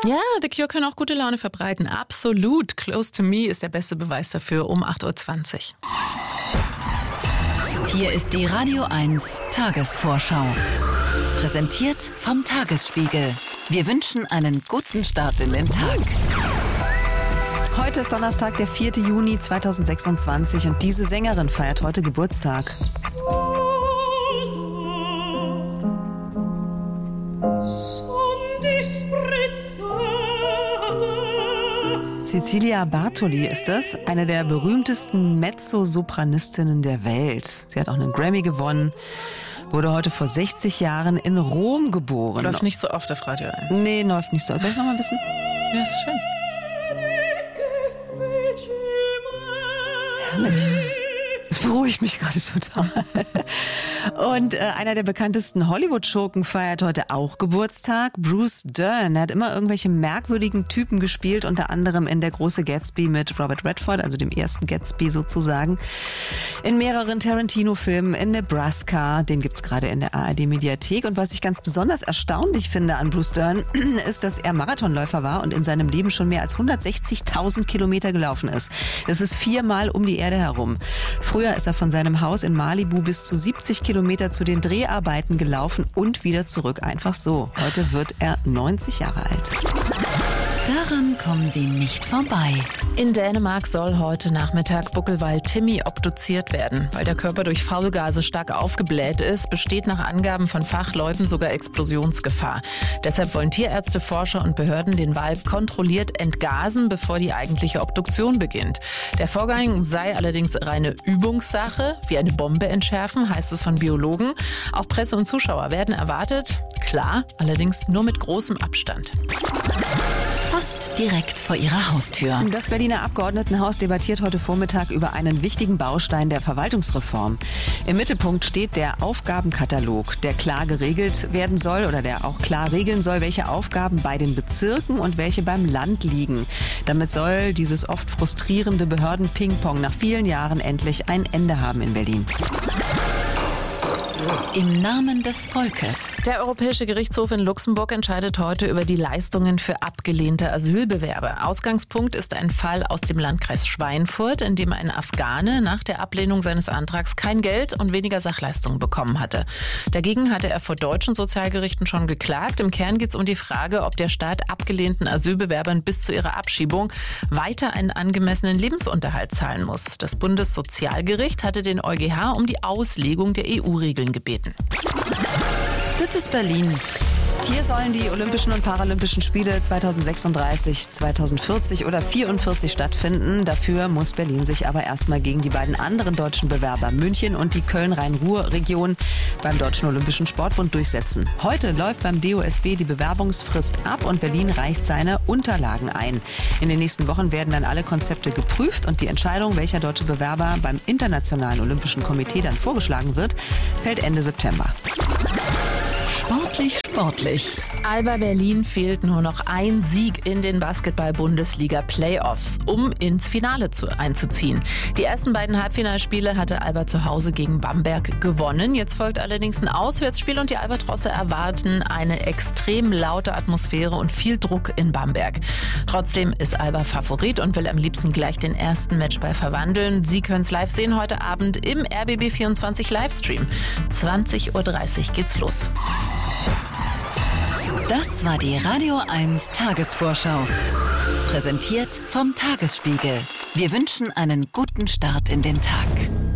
Ja, The Cure können auch gute Laune verbreiten. Absolut. Close to Me ist der beste Beweis dafür um 8.20 Uhr. Hier ist die Radio 1 Tagesvorschau. Präsentiert vom Tagesspiegel. Wir wünschen einen guten Start in den Tag. Heute ist Donnerstag, der 4. Juni 2026 und diese Sängerin feiert heute Geburtstag. Cecilia Bartoli ist es, eine der berühmtesten Mezzosopranistinnen der Welt. Sie hat auch einen Grammy gewonnen, wurde heute vor 60 Jahren in Rom geboren. Läuft nicht so oft auf Radio 1. Nee, läuft nicht so. Soll ich noch mal ein bisschen? Ja, ist schön. Herrlich. Das beruhigt mich gerade total. Und einer der bekanntesten Hollywood-Schurken feiert heute auch Geburtstag. Bruce Dern. Er hat immer irgendwelche merkwürdigen Typen gespielt, unter anderem in Der große Gatsby mit Robert Redford, also dem ersten Gatsby sozusagen. In mehreren Tarantino-Filmen, in Nebraska, den gibt's gerade in der ARD-Mediathek. Und was ich ganz besonders erstaunlich finde an Bruce Dern, ist, dass er Marathonläufer war und in seinem Leben schon mehr als 160.000 Kilometer gelaufen ist. Das ist 4-mal um die Erde herum. Früher ist er von seinem Haus in Malibu bis zu 70 Kilometer zu den Dreharbeiten gelaufen und wieder zurück. Einfach so. Heute wird er 90 Jahre alt. Daran kommen Sie nicht vorbei. In Dänemark soll heute Nachmittag Buckelwal Timmy obduziert werden. Weil der Körper durch Faulgase stark aufgebläht ist, besteht nach Angaben von Fachleuten sogar Explosionsgefahr. Deshalb wollen Tierärzte, Forscher und Behörden den Wal kontrolliert entgasen, bevor die eigentliche Obduktion beginnt. Der Vorgang sei allerdings reine Übungssache, wie eine Bombe entschärfen, heißt es von Biologen. Auch Presse und Zuschauer werden erwartet. Klar, allerdings nur mit großem Abstand. Fast direkt vor Ihrer Haustür. Das Berliner Abgeordnetenhaus debattiert heute Vormittag über einen wichtigen Baustein der Verwaltungsreform. Im Mittelpunkt steht der Aufgabenkatalog, der klar geregelt werden soll oder der auch klar regeln soll, welche Aufgaben bei den Bezirken und welche beim Land liegen. Damit soll dieses oft frustrierende Behörden-Ping-Pong nach vielen Jahren endlich ein Ende haben in Berlin. Im Namen des Volkes. Der Europäische Gerichtshof in Luxemburg entscheidet heute über die Leistungen für abgelehnte Asylbewerber. Ausgangspunkt ist ein Fall aus dem Landkreis Schweinfurt, in dem ein Afghane nach der Ablehnung seines Antrags kein Geld und weniger Sachleistungen bekommen hatte. Dagegen hatte er vor deutschen Sozialgerichten schon geklagt. Im Kern geht es um die Frage, ob der Staat abgelehnten Asylbewerbern bis zu ihrer Abschiebung weiter einen angemessenen Lebensunterhalt zahlen muss. Das Bundessozialgericht hatte den EuGH um die Auslegung der EU-Regeln gebeten. Das ist Berlin. Hier sollen die Olympischen und Paralympischen Spiele 2036, 2040 oder 44 stattfinden. Dafür muss Berlin sich aber erstmal gegen die beiden anderen deutschen Bewerber München und die Köln-Rhein-Ruhr-Region beim Deutschen Olympischen Sportbund durchsetzen. Heute läuft beim DOSB die Bewerbungsfrist ab und Berlin reicht seine Unterlagen ein. In den nächsten Wochen werden dann alle Konzepte geprüft und die Entscheidung, welcher deutsche Bewerber beim Internationalen Olympischen Komitee dann vorgeschlagen wird, fällt Ende September. Sportlich. Alba Berlin fehlt nur noch ein Sieg in den Basketball-Bundesliga-Playoffs, um ins Finale einzuziehen. Die ersten beiden Halbfinalspiele hatte Alba zu Hause gegen Bamberg gewonnen. Jetzt folgt allerdings ein Auswärtsspiel und die Albatrosse erwarten eine extrem laute Atmosphäre und viel Druck in Bamberg. Trotzdem ist Alba Favorit und will am liebsten gleich den ersten Matchball verwandeln. Sie können es live sehen heute Abend im RBB24 Livestream. 20.30 Uhr geht's los. Das war die Radio 1 Tagesvorschau. Präsentiert vom Tagesspiegel. Wir wünschen einen guten Start in den Tag.